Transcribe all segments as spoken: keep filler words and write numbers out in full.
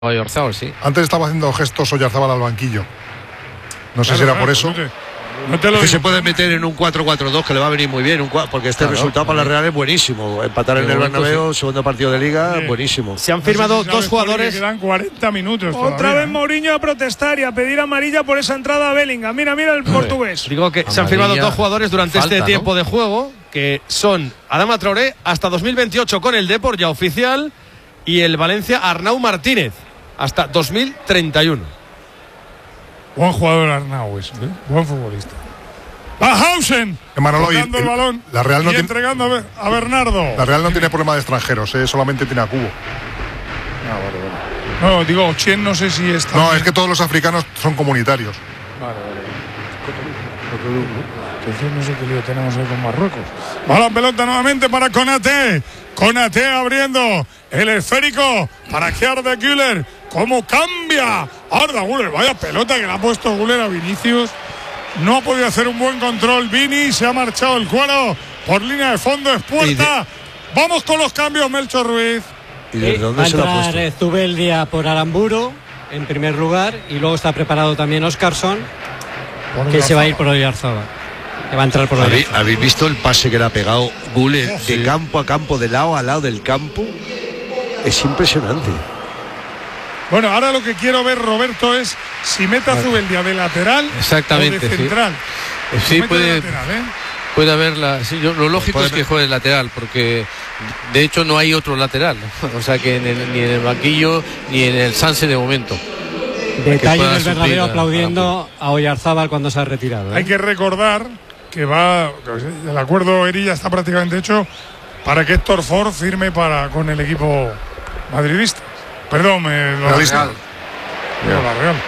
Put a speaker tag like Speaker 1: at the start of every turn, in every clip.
Speaker 1: Oyarzábal, sí.
Speaker 2: Antes estaba haciendo gestos Oyarzábal al banquillo. No sé claro, si era claro, por eso.
Speaker 3: No te, no te lo
Speaker 4: que se puede meter en un cuatro cuatro dos que le va a venir muy bien, un, porque este claro, resultado para la Real es buenísimo. Empatar en el Bernabéu, sí. Segundo partido de Liga, sí. Buenísimo.
Speaker 1: Se han firmado
Speaker 3: no sé si
Speaker 1: dos jugadores.
Speaker 3: Quedan cuarenta minutos.
Speaker 5: Otra
Speaker 3: todavía,
Speaker 5: vez
Speaker 3: ¿eh?
Speaker 5: Mourinho a protestar y a pedir amarilla por esa entrada a Bellingham. Mira, mira el portugués.
Speaker 1: Digo que amarilla, se han firmado dos jugadores durante falta, este tiempo ¿no? de juego, que son Adama Traoré hasta dos mil veintiocho con el Depor ya oficial y el Valencia Arnau Martínez hasta dos mil treinta y uno.
Speaker 3: Buen jugador Arnau, ¿eh? Buen futbolista. Bajhausen tocando el balón
Speaker 2: la Real no
Speaker 3: y
Speaker 2: tiene,
Speaker 3: entregando a Bernardo.
Speaker 2: La Real no tiene problema de extranjeros, ¿eh? Solamente tiene a Cubo.
Speaker 3: Ah, vale, vale. No, digo, Chen no sé si está.
Speaker 2: No, es que todos los africanos son comunitarios.
Speaker 3: Vale, vale. Entonces no sé qué lío tenemos ahí con Marruecos. Va la pelota nuevamente para Konaté. Konaté abriendo el esférico para que Arda Güler. ¿Cómo cambia? Arda Güler, vaya pelota que le ha puesto Güler a Vinicius. No ha podido hacer un buen control. Vini se ha marchado el cuero por línea de fondo, es puerta. Vamos con los cambios, Melchor Ruiz.
Speaker 6: ¿Y de dónde se lo ha puesto? Va a entrar Zubeldia por Aramburu en primer lugar y luego está preparado también Óscarsson, que se va a ir por Oyarzábal. Que va a entrar por Oyarzábal.
Speaker 4: ¿Habéis visto el pase que le ha pegado Güler de sí. campo a campo, de lado a lado del campo? Es impresionante.
Speaker 3: Bueno, ahora lo que quiero ver, Roberto, es si mete a Zubeldia de lateral
Speaker 1: exactamente,
Speaker 3: o de central.
Speaker 1: Sí, sí puede, lateral, ¿eh? puede haberla. Sí, yo, lo lógico puede es que juegue lateral, porque de hecho no hay otro lateral. O sea que en el, ni en el banquillo ni en el Sanse de momento.
Speaker 6: Detalle del Bernabéu aplaudiendo a, a Oyarzábal cuando se ha retirado. ¿eh?
Speaker 3: Hay que recordar que va, el acuerdo Erilla está prácticamente hecho para que Héctor Ford firme para con el equipo madridista. Perdón, eh, la Real. No, la Real.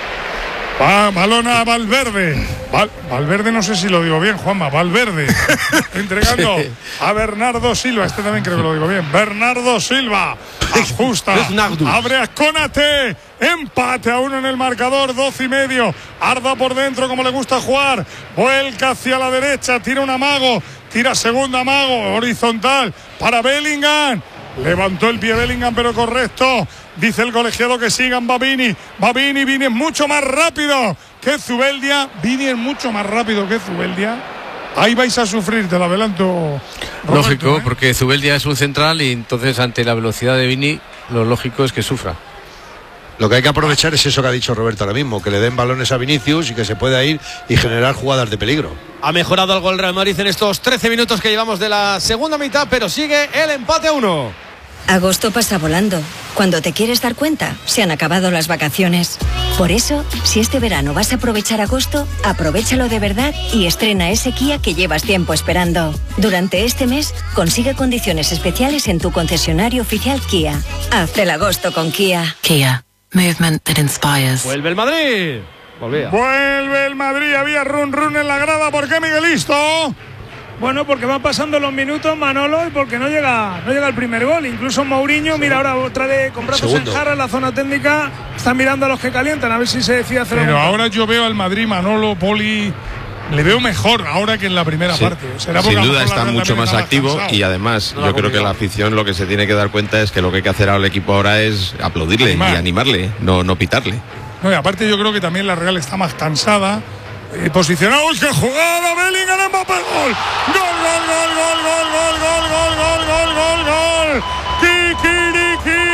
Speaker 3: Va, balón a Valverde. Val, Valverde, no sé si lo digo bien, Juanma. Valverde. Entregando a Bernardo Silva. Este también creo que lo digo bien. Bernardo Silva. Ajusta. Abre a Konaté. Empate a uno en el marcador. Doce y medio. Arda por dentro como le gusta jugar. Vuelca hacia la derecha. Tira un amago. Tira segundo amago. Horizontal para Bellingham. Levantó el pie Bellingham, pero correcto. Dice el colegiado que sigan Babini. Babini, Vini es mucho más rápido que Zubeldia. Vini es mucho más rápido que Zubeldia. Ahí vais a sufrir, te lo adelanto, Roberto,
Speaker 1: lógico,
Speaker 3: ¿eh?
Speaker 1: Porque Zubeldia es un central y entonces ante la velocidad de Vini lo lógico es que sufra.
Speaker 4: Lo que hay que aprovechar es eso que ha dicho Roberto ahora mismo, que le den balones a Vinicius y que se pueda ir y generar jugadas de peligro.
Speaker 1: Ha mejorado el gol Real Madrid en estos trece minutos que llevamos de la segunda mitad, pero sigue el empate a uno.
Speaker 7: Agosto pasa volando. Cuando te quieres dar cuenta, se han acabado las vacaciones. Por eso, si este verano vas a aprovechar agosto, aprovéchalo de verdad y estrena ese Kia que llevas tiempo esperando. Durante este mes, consigue condiciones especiales en tu concesionario oficial Kia. Haz el agosto con Kia.
Speaker 8: Kia. Movement that inspires.
Speaker 1: Vuelve el Madrid. Volvía.
Speaker 3: Vuelve el Madrid. Había run run en la grada. ¿Por qué, Miguelisto?
Speaker 5: Bueno, porque van pasando los minutos, Manolo, y porque no llega, no llega el primer gol. Incluso Mourinho, mira ahora otra vez con brazos Segundo. en jarra en la zona técnica. Están mirando a los que calientan, a ver si se decide hacer.
Speaker 3: Pero ahora yo veo al Madrid, Manolo, Poli, le veo mejor ahora que en la primera sí. parte.
Speaker 9: ¿Será Sin duda está mucho más activo y además no yo creo que la afición lo que se tiene que dar cuenta es que lo que hay que hacer al equipo ahora es aplaudirle Animar. y animarle, no, no pitarle.
Speaker 3: No, y aparte yo creo que también la Real está más cansada. Eh, posicionado, ¡qué jugada! Bellingham, Mbappé, gol. Gol, gol, gol, gol, gol, gol, gol, gol, gol, gol, gol, gol. Kikiriki.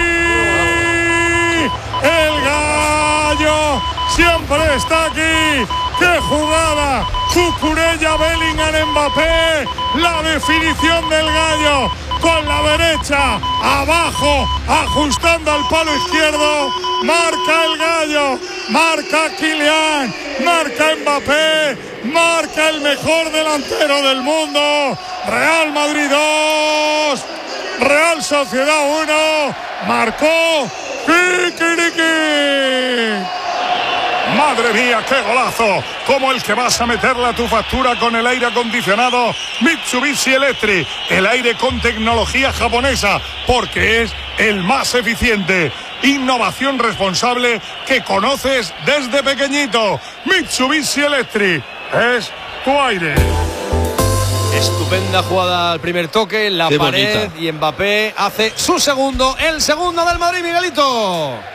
Speaker 3: El gallo siempre está aquí. ¡Qué jugada! Cucurella, Bellingham, Mbappé. La definición del gallo. Con la derecha, abajo, ajustando al palo izquierdo. Marca el gallo, marca Kylian, marca Mbappé, marca el mejor delantero del mundo. Real Madrid dos, Real Sociedad uno, marcó Kikiriki. Madre mía, qué golazo, como el que vas a meterle a tu factura con el aire acondicionado Mitsubishi Electric, el aire con tecnología japonesa, porque es el más eficiente. Innovación responsable que conoces desde pequeñito. Mitsubishi Electric es tu aire.
Speaker 1: Estupenda jugada al primer toque, la Qué pared bonita. Y Mbappé hace su segundo, el segundo del Madrid, Miguelito.